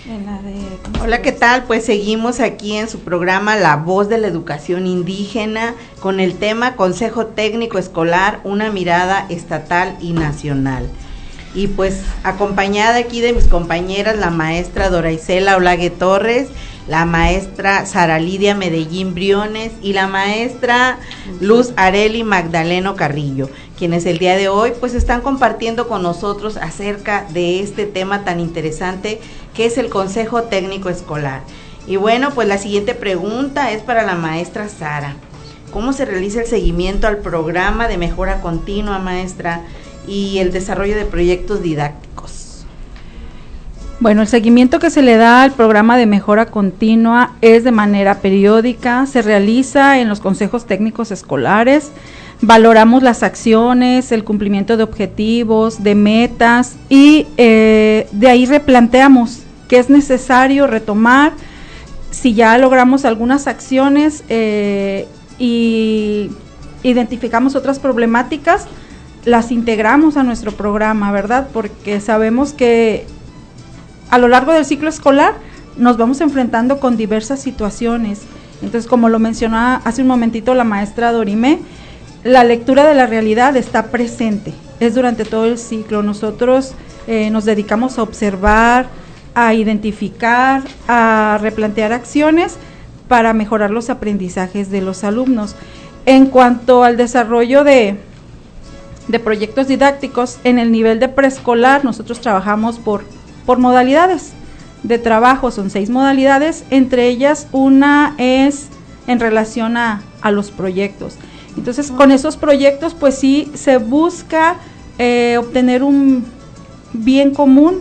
Hola, ¿qué tal? Pues seguimos aquí en su programa La Voz de la Educación Indígena con el tema Consejo Técnico Escolar, una mirada estatal y nacional. Y pues acompañada aquí de mis compañeras, la maestra Dora Isela Olague Torres, la maestra Sara Lidia Medellín Briones y la maestra Luz Areli Magdaleno Carrillo, quienes el día de hoy pues están compartiendo con nosotros acerca de este tema tan interesante que es el Consejo Técnico Escolar. Y bueno, pues la siguiente pregunta es para la maestra Sara. ¿Cómo se realiza el seguimiento al programa de mejora continua, maestra, y el desarrollo de proyectos didácticos? Bueno, el seguimiento que se le da al programa de mejora continua es de manera periódica, se realiza en los consejos técnicos escolares, valoramos las acciones, el cumplimiento de objetivos, de metas y de ahí replanteamos qué es necesario retomar, si ya logramos algunas acciones y identificamos otras problemáticas, las integramos a nuestro programa, ¿verdad? Porque sabemos que a lo largo del ciclo escolar nos vamos enfrentando con diversas situaciones. Entonces, como lo mencionaba hace un momentito la maestra Dorimé, la lectura de la realidad está presente, es durante todo el ciclo. Nosotros nos dedicamos a observar, a identificar, a replantear acciones para mejorar los aprendizajes de los alumnos. En cuanto al desarrollo de proyectos didácticos, en el nivel de preescolar nosotros trabajamos por modalidades de trabajo, son 6 modalidades, entre ellas una es en relación a los proyectos. Entonces, con esos proyectos, pues sí, se busca obtener un bien común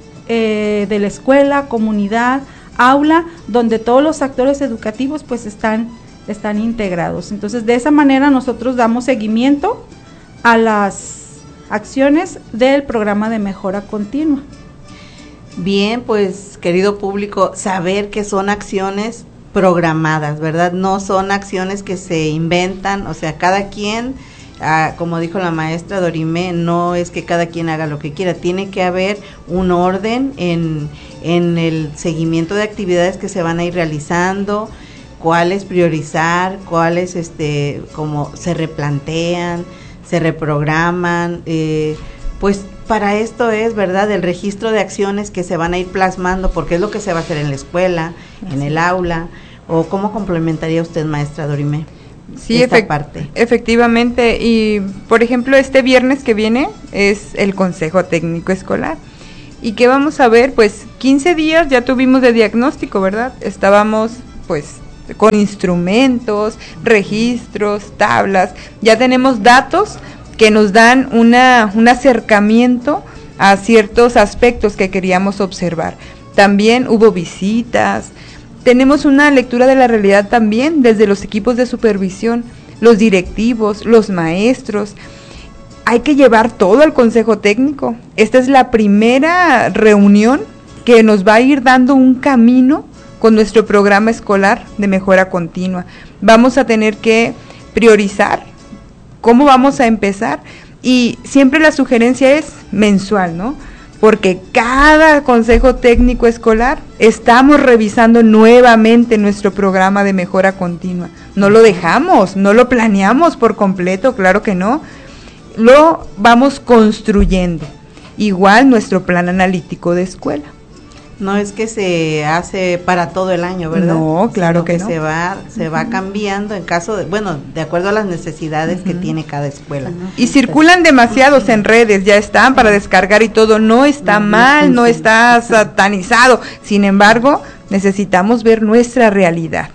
de la escuela, comunidad, aula, donde todos los actores educativos pues están integrados. Entonces, de esa manera nosotros damos seguimiento a las acciones del programa de mejora continua. Bien, pues querido público, saber que son acciones programadas, ¿verdad? No son acciones que se inventan, o sea, cada quien, como dijo la maestra Dorimé, no es que cada quien haga lo que quiera, tiene que haber un orden en el seguimiento de actividades que se van a ir realizando, cuáles priorizar, cuáles como se replantean, se reprograman, pues para esto es, ¿verdad?, el registro de acciones que se van a ir plasmando, porque es lo que se va a hacer en la escuela, en el aula. ¿O cómo complementaría usted, maestra Dorimé, sí, esta parte? Efectivamente, y por ejemplo este viernes que viene es el Consejo Técnico Escolar. ¿Y qué vamos a ver? Pues 15 días ya tuvimos de diagnóstico, ¿verdad? Estábamos pues con instrumentos, registros, tablas, ya tenemos datos que nos dan un acercamiento a ciertos aspectos que queríamos observar. También hubo visitas, tenemos una lectura de la realidad también desde los equipos de supervisión, los directivos, los maestros. Hay que llevar todo al consejo técnico. Esta es la primera reunión que nos va a ir dando un camino con nuestro programa escolar de mejora continua. Vamos a tener que priorizar cómo vamos a empezar y siempre la sugerencia es mensual, ¿no? Porque cada consejo técnico escolar estamos revisando nuevamente nuestro programa de mejora continua. No lo dejamos, no lo planeamos por completo, claro que no. Lo vamos construyendo. Igual nuestro plan analítico de escuela. No es que se hace para todo el año, ¿verdad? No, claro que no. Se va cambiando en caso de, bueno, de acuerdo a las necesidades que tiene cada escuela. Y circulan demasiados en redes, ya están para descargar y todo, no está mal, no está satanizado. Sin embargo, necesitamos ver nuestra realidad.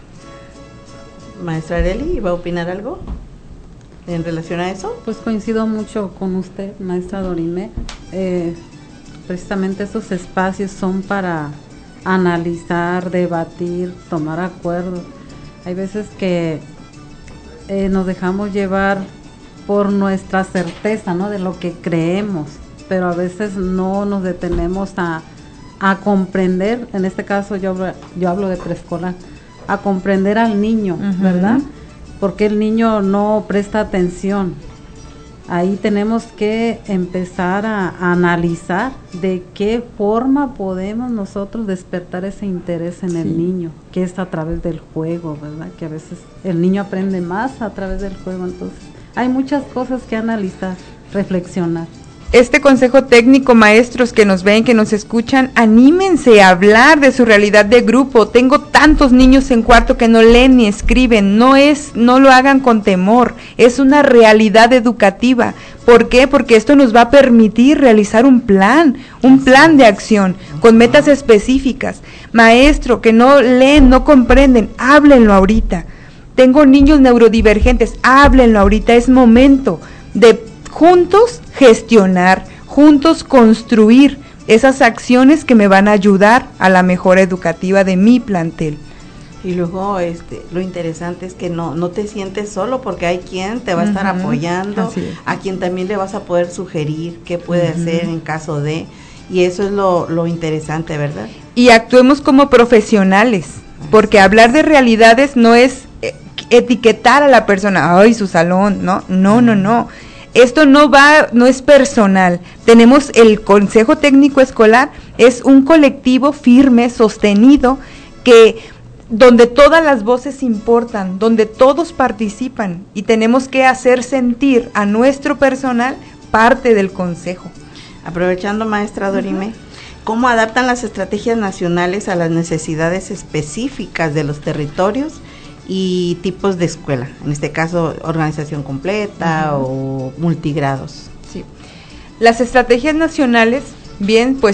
Maestra Areli, ¿va a opinar algo en relación a eso? Pues coincido mucho con usted, maestra Dorimé. Precisamente esos espacios son para analizar, debatir, tomar acuerdos. Hay veces que nos dejamos llevar por nuestra certeza, ¿no?, de lo que creemos, pero a veces no nos detenemos a comprender. En este caso yo hablo de preescolar, a comprender al niño, ¿verdad? Porque el niño no presta atención ahí tenemos que empezar a analizar de qué forma podemos nosotros despertar ese interés en el niño, que es a través del juego, ¿verdad? Que a veces el niño aprende más a través del juego, entonces hay muchas cosas que analizar, reflexionar. Este consejo técnico, maestros que nos ven, que nos escuchan, anímense a hablar de su realidad de grupo. Tengo tantos niños en cuarto que no leen ni escriben. No lo hagan con temor. Es una realidad educativa. ¿Por qué? Porque esto nos va a permitir realizar un plan de acción con metas específicas. Maestro, que no leen, no comprenden, háblenlo ahorita. Tengo niños neurodivergentes, háblenlo ahorita. Es momento de juntos gestionar, juntos construir esas acciones que me van a ayudar a la mejora educativa de mi plantel. Y luego lo interesante es que no te sientes solo, porque hay quien te va a estar apoyando, a quien también le vas a poder sugerir qué puede hacer en caso de, y eso es lo interesante, ¿verdad? Y actuemos como profesionales, porque hablar de realidades no es etiquetar a la persona, ay, su salón, no. Esto no es personal. Tenemos el Consejo Técnico Escolar, es un colectivo firme, sostenido, donde todas las voces importan, donde todos participan, y tenemos que hacer sentir a nuestro personal parte del consejo. Aprovechando, maestra Dorime, ¿cómo adaptan las estrategias nacionales a las necesidades específicas de los territorios y tipos de escuela? En este caso, organización completa o multigrados. Sí. Las estrategias nacionales, bien, pues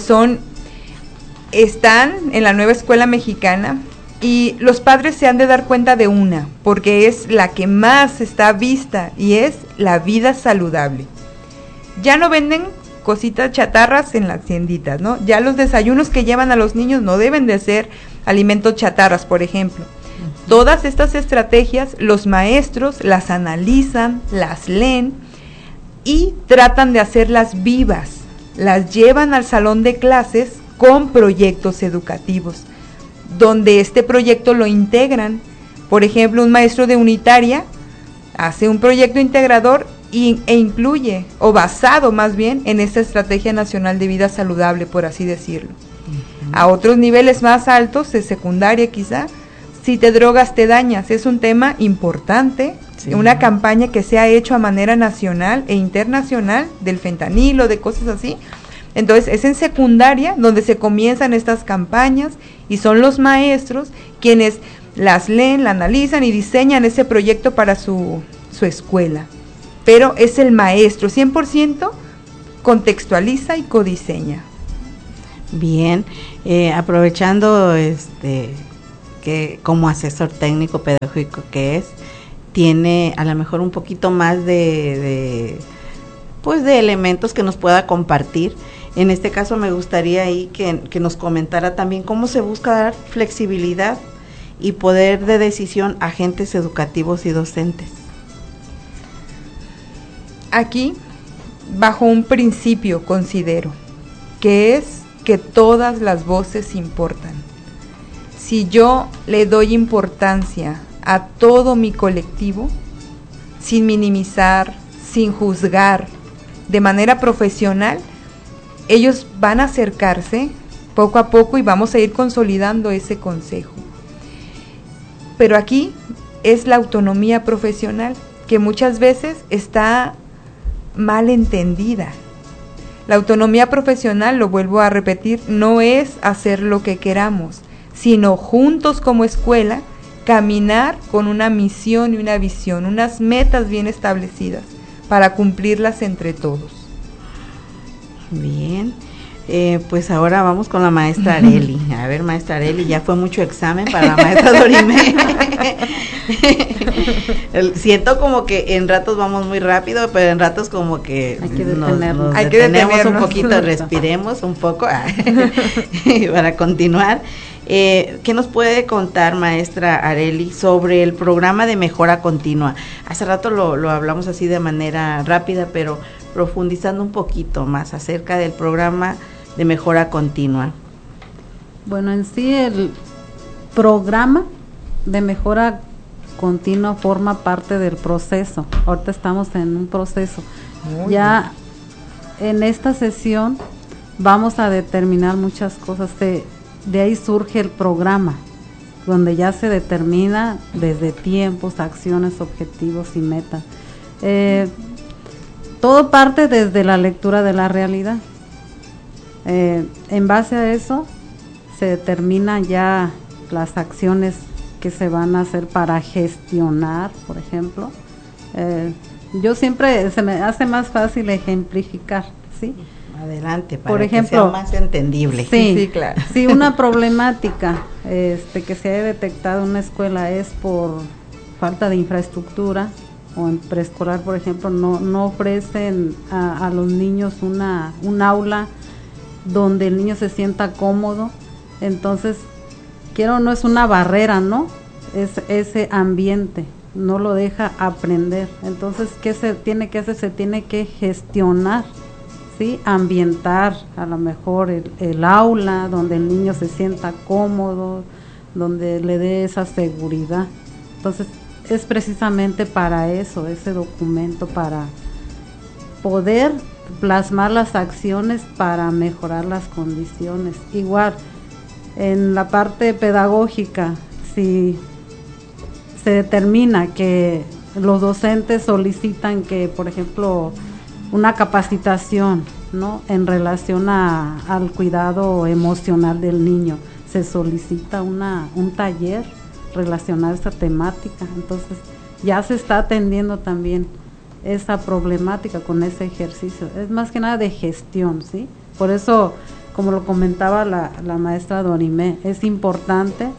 están en la nueva escuela mexicana, y los padres se han de dar cuenta de una, porque es la que más está vista, y es la vida saludable. Ya no venden cositas chatarras en las tienditas, ¿no? Ya los desayunos que llevan a los niños no deben de ser alimentos chatarras, por ejemplo. Todas estas estrategias los maestros las analizan, las leen y tratan de hacerlas vivas, las llevan al salón de clases con proyectos educativos, donde este proyecto lo integran. Por ejemplo, un maestro de unitaria hace un proyecto integrador e incluye, o basado más bien, en esta Estrategia Nacional de Vida Saludable, por así decirlo. A otros niveles más altos, de secundaria quizá, si te drogas te dañas, es un tema importante, una campaña que se ha hecho a manera nacional e internacional del fentanilo, de cosas así. Entonces es en secundaria donde se comienzan estas campañas, y son los maestros quienes las leen, la analizan y diseñan ese proyecto para su escuela. Pero es el maestro, 100% contextualiza y codiseña. Bien, aprovechando que como asesor técnico pedagógico que tiene a lo mejor un poquito más de elementos que nos pueda compartir. En este caso me gustaría ahí que nos comentara también cómo se busca dar flexibilidad y poder de decisión a agentes educativos y docentes. Aquí, bajo un principio, considero que es que todas las voces importan. Si yo le doy importancia a todo mi colectivo, sin minimizar, sin juzgar, de manera profesional, ellos van a acercarse poco a poco y vamos a ir consolidando ese consejo. Pero aquí es la autonomía profesional, que muchas veces está mal entendida. La autonomía profesional, lo vuelvo a repetir, no es hacer lo que queramos, sino juntos como escuela, caminar con una misión y una visión, unas metas bien establecidas para cumplirlas entre todos. Bien, pues ahora vamos con la maestra Areli. A ver, maestra Areli, ya fue mucho examen para la maestra Dorime. Siento como que en ratos vamos muy rápido, pero en ratos como que nos detenemos un poquito, respiremos un poco para continuar. ¿Qué nos puede contar, maestra Areli, sobre el programa de mejora continua? Hace rato lo hablamos así de manera rápida, pero profundizando un poquito más acerca del programa de mejora continua. Bueno, en sí el programa de mejora continua forma parte del proceso. Ahorita estamos en un proceso. Ya en esta sesión vamos a determinar muchas cosas. De ahí surge el programa, donde ya se determina desde tiempos, acciones, objetivos y metas. Todo parte desde la lectura de la realidad. En base a eso se determinan ya las acciones que se van a hacer para gestionar, por ejemplo. Yo siempre se me hace más fácil ejemplificar, ¿sí? Adelante, para por ejemplo, que sea más entendible. Sí, claro. Si una problemática que se haya detectado en una escuela es por falta de infraestructura, o en preescolar, por ejemplo, no ofrecen a los niños un aula donde el niño se sienta cómodo, entonces, no es una barrera, ¿no? Es ese ambiente, no lo deja aprender. Entonces, ¿qué se tiene que hacer? Se tiene que gestionar, ¿sí? Ambientar a lo mejor el aula donde el niño se sienta cómodo, donde le dé esa seguridad. Entonces, es precisamente para eso, ese documento, para poder plasmar las acciones para mejorar las condiciones. Igual, en la parte pedagógica, si se determina que los docentes solicitan que, por ejemplo, una capacitación, ¿no? En relación al cuidado emocional del niño, se solicita un taller relacionado a esta temática. Entonces, ya se está atendiendo también esa problemática con ese ejercicio. Es más que nada de gestión, ¿sí? Por eso, como lo comentaba la maestra Dorimé, es importante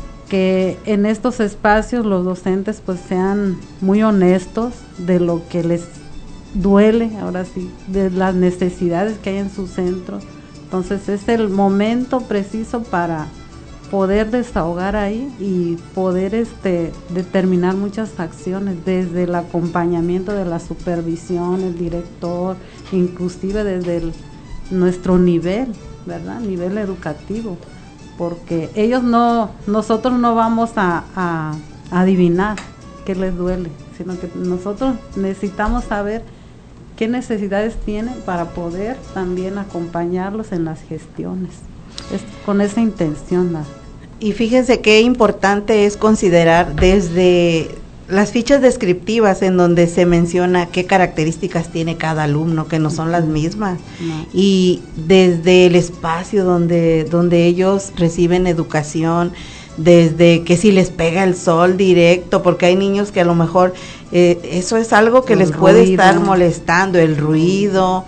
que en estos espacios los docentes pues sean muy honestos de lo que les duele, ahora sí, de las necesidades que hay en su centro. Entonces es el momento preciso para poder desahogar ahí y poder determinar muchas acciones, desde el acompañamiento de la supervisión, el director, inclusive desde nuestro nivel, ¿verdad? Nivel educativo, porque nosotros no vamos a adivinar qué les duele, sino que nosotros necesitamos saber qué necesidades tienen para poder también acompañarlos en las gestiones. Es con esa intención. Y fíjense qué importante es considerar desde las fichas descriptivas en donde se menciona qué características tiene cada alumno, que no son las mismas, y desde el espacio donde ellos reciben educación, desde que si les pega el sol directo, porque hay niños que a lo mejor eso es algo que les puede estar molestando, el ruido,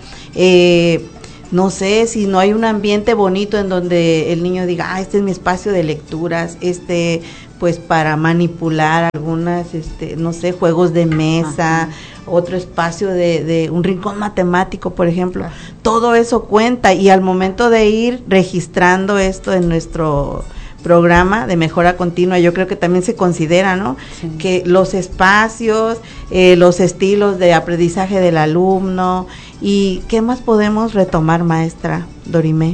no sé, si no hay un ambiente bonito en donde el niño diga, este es mi espacio de lecturas, pues para manipular algunas, no sé, juegos de mesa, otro espacio de un rincón matemático, por ejemplo, todo eso cuenta, y al momento de ir registrando esto en nuestro programa de mejora continua, yo creo que también se considera, ¿no? Sí. Que los espacios, los estilos de aprendizaje del alumno, y ¿qué más podemos retomar, maestra Dorimé?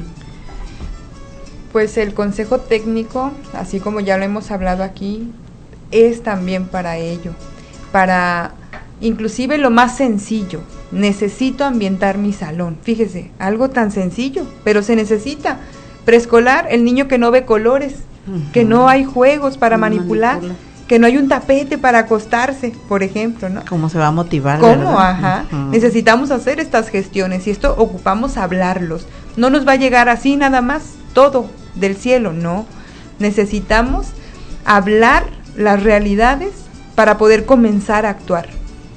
Pues el consejo técnico, así como ya lo hemos hablado aquí, es también para ello, para inclusive lo más sencillo. Necesito ambientar mi salón, fíjese, algo tan sencillo, pero se necesita. Preescolar, el niño que no ve colores, que no hay juegos para manipular, que no hay un tapete para acostarse, por ejemplo, ¿no? ¿Cómo se va a motivar? ¿Cómo? ¿Verdad? Ajá. Necesitamos hacer estas gestiones, y esto ocupamos hablarlos. No nos va a llegar así nada más, todo del cielo, no. Necesitamos hablar las realidades para poder comenzar a actuar.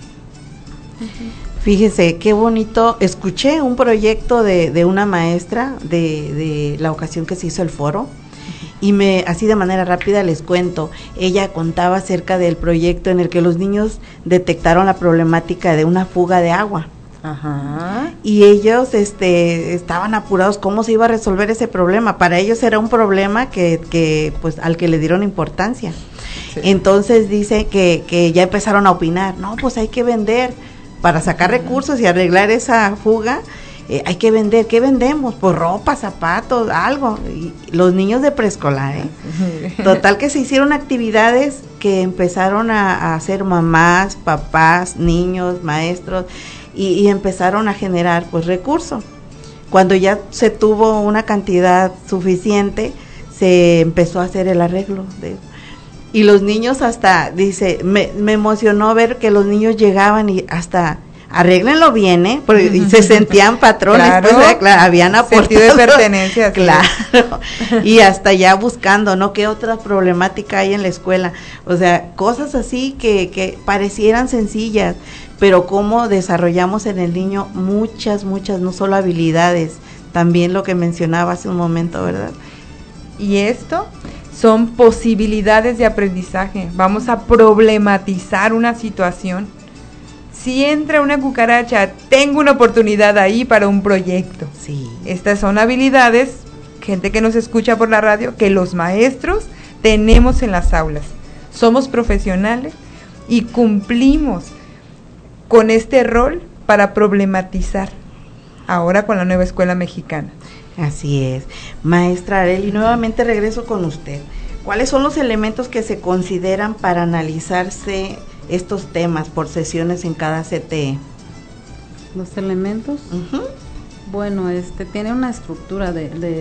Fíjese, qué bonito. Escuché un proyecto de una maestra de la ocasión que se hizo el foro, y así de manera rápida les cuento. Ella contaba acerca del proyecto en el que los niños detectaron la problemática de una fuga de agua. Ajá. Y ellos estaban apurados cómo se iba a resolver ese problema. Para ellos era un problema que pues al que le dieron importancia. Sí. Entonces dice que ya empezaron a opinar, no, pues hay que vender para sacar recursos y arreglar esa fuga. Hay que vender, ¿qué vendemos? Pues ropa, zapatos, algo. Y los niños de preescolar, Total que se hicieron actividades que empezaron a hacer mamás, papás, niños, maestros, y empezaron a generar pues recursos. Cuando ya se tuvo una cantidad suficiente, se empezó a hacer el arreglo y los niños hasta, dice, me emocionó ver que los niños llegaban y hasta arréglenlo bien, porque y se sentían patrones, claro, pues, claro, habían aportado, sentido de pertenencia, claro, y hasta ya buscando, ¿no? ¿Qué otra problemática hay en la escuela? O sea, cosas así que parecieran sencillas, pero cómo desarrollamos en el niño muchas, no solo habilidades, también lo que mencionaba hace un momento, ¿verdad? Y esto son posibilidades de aprendizaje. Vamos a problematizar una situación. Si entra una cucaracha, tengo una oportunidad ahí para un proyecto. Sí. Estas son habilidades, gente que nos escucha por la radio, que los maestros tenemos en las aulas. Somos profesionales y cumplimos con este rol para problematizar ahora con la nueva escuela mexicana. Así es. Maestra Arely, nuevamente regreso con usted. ¿Cuáles son los elementos que se consideran para analizarse estos temas por sesiones en cada CTE? Los elementos, bueno, tiene una estructura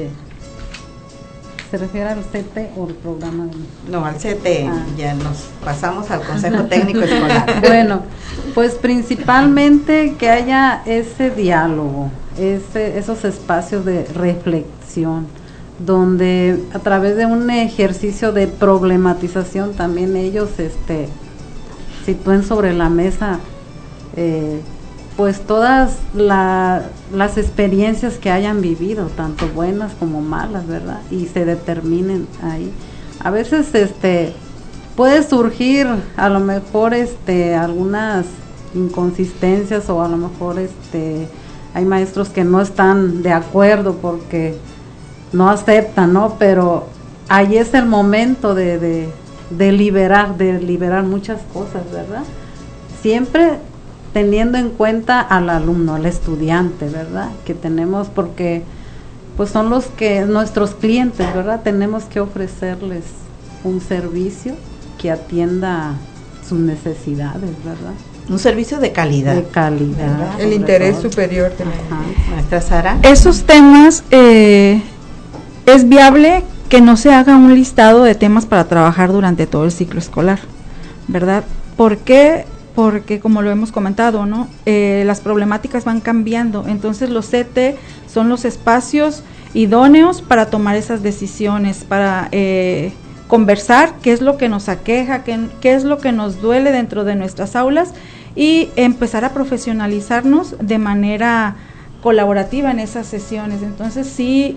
¿se refiere al CTE o al programa? No, al CTE, ya nos pasamos al Consejo Técnico Escolar. Bueno, pues principalmente que haya ese diálogo, esos espacios de reflexión, donde a través de un ejercicio de problematización también ellos sitúen sobre la mesa pues todas las experiencias que hayan vivido, tanto buenas como malas, ¿verdad? Y se determinen ahí. A veces puede surgir a lo mejor algunas inconsistencias, o a lo mejor hay maestros que no están de acuerdo porque no aceptan, ¿no? Pero ahí es el momento de liberar muchas cosas, ¿verdad? Siempre teniendo en cuenta al alumno, al estudiante, ¿verdad? Que tenemos, porque pues son nuestros clientes, ¿verdad? Tenemos que ofrecerles un servicio que atienda sus necesidades, ¿verdad? Un servicio de calidad. De calidad. ¿verdad? El interés superior también. Maestra Sara. Esos temas, es viable que no se haga un listado de temas para trabajar durante todo el ciclo escolar, ¿verdad? ¿Por qué? Porque como lo hemos comentado, ¿no? Las problemáticas van cambiando, entonces los CT son los espacios idóneos para tomar esas decisiones, para conversar qué es lo que nos aqueja, qué es lo que nos duele dentro de nuestras aulas y empezar a profesionalizarnos de manera colaborativa en esas sesiones. Entonces sí,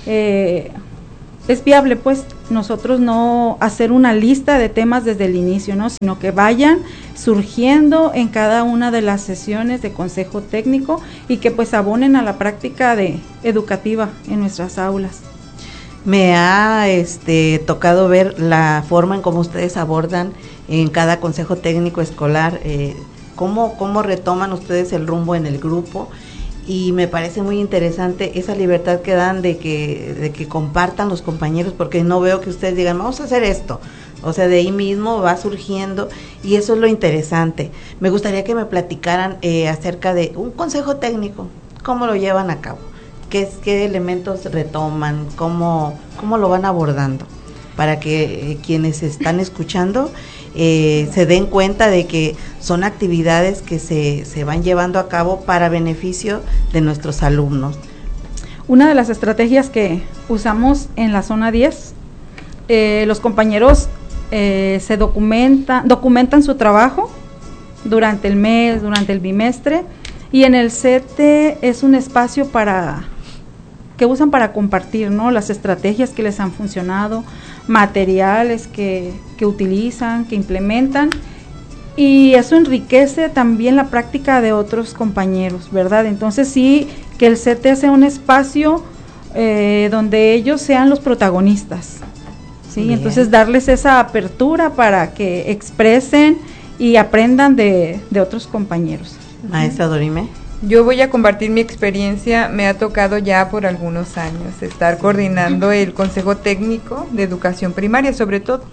es viable pues nosotros no hacer una lista de temas desde el inicio, ¿no? Sino que vayan surgiendo en cada una de las sesiones de consejo técnico y que pues abonen a la práctica educativa en nuestras aulas. Me ha tocado ver la forma en cómo ustedes abordan en cada consejo técnico escolar, cómo retoman ustedes el rumbo en el grupo, y me parece muy interesante esa libertad que dan de que compartan los compañeros, porque no veo que ustedes digan vamos a hacer esto, o sea, de ahí mismo va surgiendo, y eso es lo interesante. Me gustaría que me platicaran acerca de un consejo técnico, cómo lo llevan a cabo, qué elementos retoman, cómo lo van abordando, para que quienes están escuchando se den cuenta de que son actividades que se van llevando a cabo para beneficio de nuestros alumnos. Una de las estrategias que usamos en la zona 10, los compañeros se documentan su trabajo durante el mes, durante el bimestre, y en el CT es un espacio que usan para compartir, ¿no? Las estrategias que les han funcionado, materiales que utilizan, que implementan, y eso enriquece también la práctica de otros compañeros, ¿verdad? Entonces sí, que el CT sea un espacio donde ellos sean los protagonistas, ¿sí? Bien. Entonces darles esa apertura para que expresen y aprendan de otros compañeros. Maestra Dorime. Yo voy a compartir mi experiencia. Me ha tocado ya por algunos años estar coordinando el Consejo Técnico de Educación Primaria, sobre todo.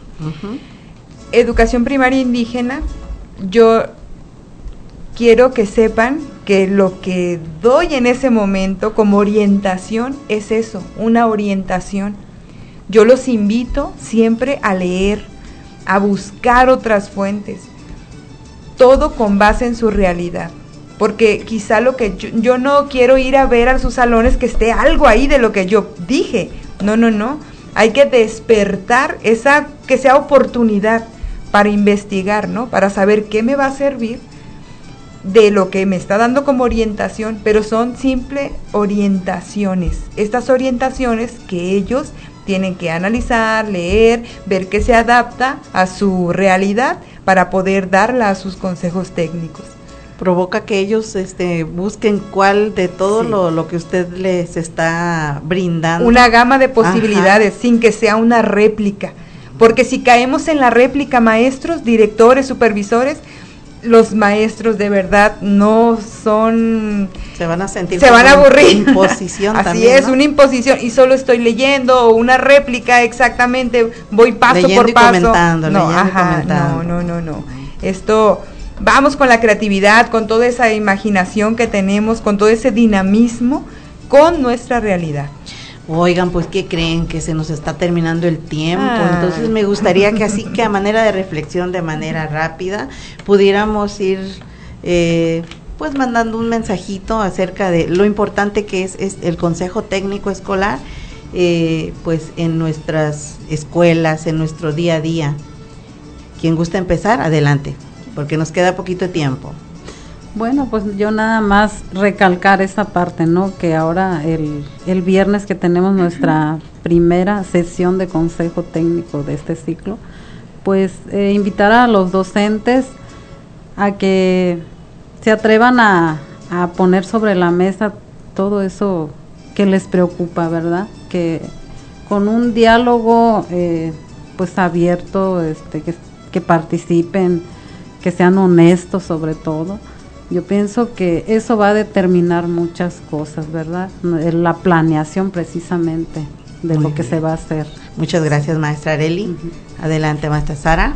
Educación primaria indígena. Yo quiero que sepan que lo que doy en ese momento como orientación es eso, una orientación. Yo los invito siempre a leer, a buscar otras fuentes, todo con base en su realidad, porque quizá lo que yo no quiero ir a ver a sus salones que esté algo ahí de lo que yo dije, no, hay que despertar que sea oportunidad para investigar, ¿no? Para saber qué me va a servir de lo que me está dando como orientación, pero son simples orientaciones, estas orientaciones que ellos tienen que analizar, leer, ver qué se adapta a su realidad para poder darla a sus consejos técnicos. Provoca que ellos busquen cuál de todo lo que usted les está brindando. Una gama de posibilidades, sin que sea una réplica, porque si caemos en la réplica, maestros, directores, supervisores, los maestros de verdad no son... Se van a sentir... Se van a aburrir. Imposición Así también, es, ¿no? Una imposición, y solo estoy leyendo, o una réplica exactamente, voy paso leyendo por y paso. Comentando, No, comentando. no. Esto, vamos con la creatividad, con toda esa imaginación que tenemos, con todo ese dinamismo, con nuestra realidad. Oigan, pues, ¿qué creen? Que se nos está terminando el tiempo. Entonces me gustaría que así que a manera de reflexión, de manera rápida, pudiéramos ir pues mandando un mensajito acerca de lo importante que es el consejo técnico escolar, pues en nuestras escuelas, en nuestro día a día. ¿Quién gusta empezar? Adelante, porque nos queda poquito tiempo. Bueno, pues yo nada más recalcar esa parte, ¿no? Que ahora el viernes que tenemos nuestra primera sesión de consejo técnico de este ciclo, pues invitar a los docentes a que se atrevan a poner sobre la mesa todo eso que les preocupa, ¿verdad? Que con un diálogo pues abierto, que participen, que sean honestos sobre todo. Yo pienso que eso va a determinar muchas cosas, ¿verdad? La planeación precisamente de lo que se va a hacer. Muchas gracias, maestra Arely. Adelante, maestra Sara.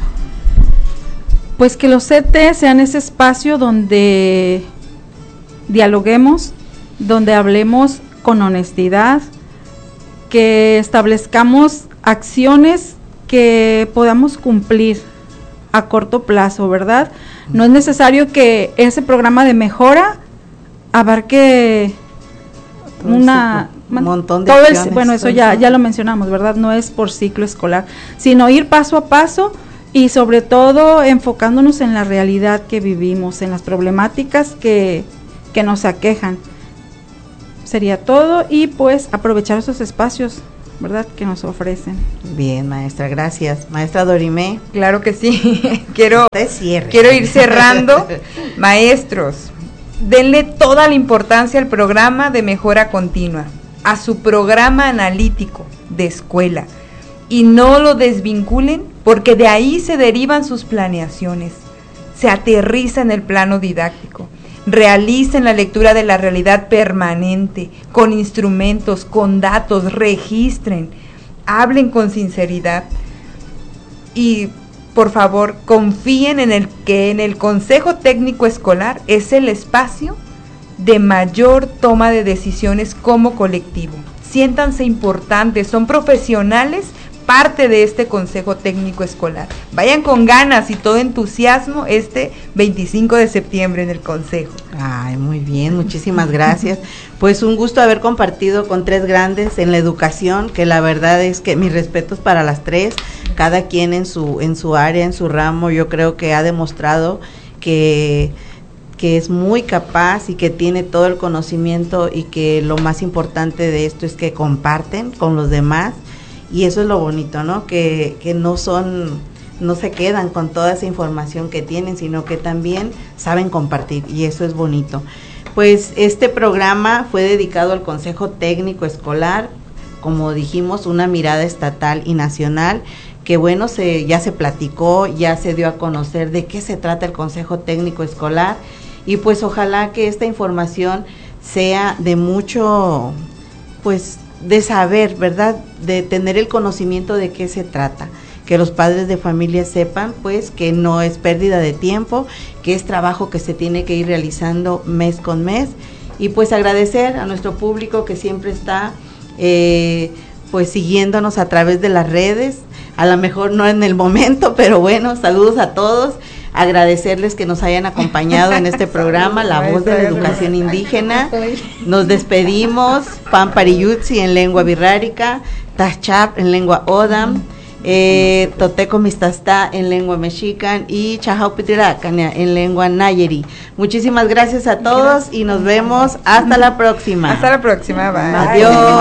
Pues que los CT sean ese espacio donde dialoguemos, donde hablemos con honestidad, que establezcamos acciones que podamos cumplir a corto plazo, ¿verdad? No es necesario que ese programa de mejora abarque un montón de acciones. Bueno, eso ya lo mencionamos, ¿verdad? No es por ciclo escolar, sino ir paso a paso y sobre todo enfocándonos en la realidad que vivimos, en las problemáticas que nos aquejan. Sería todo y pues aprovechar esos espacios, ¿verdad?, que nos ofrecen. Bien, maestra, gracias. Maestra Dorimé. Claro que sí. Quiero ir cerrando. Maestros, denle toda la importancia al programa de mejora continua, a su programa analítico de escuela, y no lo desvinculen, porque de ahí se derivan sus planeaciones. Se aterriza en el plano didáctico. Realicen la lectura de la realidad permanente, con instrumentos, con datos, registren, hablen con sinceridad y, por favor, confíen en que el Consejo Técnico Escolar es el espacio de mayor toma de decisiones como colectivo. Siéntanse importantes, son profesionales, parte de este Consejo Técnico Escolar. Vayan con ganas y todo entusiasmo 25 de septiembre en el Consejo. Ay, muy bien, muchísimas gracias. Pues un gusto haber compartido con tres grandes en la educación, que la verdad es que mis respetos para las tres, cada quien en su área, en su ramo. Yo creo que ha demostrado que es muy capaz y que tiene todo el conocimiento, y que lo más importante de esto es que comparten con los demás. Y eso es lo bonito, ¿no? Que no se quedan con toda esa información que tienen, sino que también saben compartir, y eso es bonito. Pues este programa fue dedicado al Consejo Técnico Escolar, como dijimos, una mirada estatal y nacional, que bueno, ya se platicó, ya se dio a conocer de qué se trata el Consejo Técnico Escolar, y pues ojalá que esta información sea de mucho, pues, de saber, ¿verdad?, de tener el conocimiento de qué se trata, que los padres de familia sepan pues que no es pérdida de tiempo, que es trabajo que se tiene que ir realizando mes con mes, y pues agradecer a nuestro público que siempre está pues siguiéndonos a través de las redes, a lo mejor no en el momento, pero bueno, saludos a todos. Agradecerles que nos hayan acompañado en este programa, La Voz de la Educación Indígena. Nos despedimos, Pampariyutsi en lengua birrárica, Tachap en lengua Odam, Toteco Mistastá en lengua mexican y Chajaupitiracaña en lengua nayeri. Muchísimas gracias a todos y nos vemos hasta la próxima. Hasta la próxima, bye. Adiós.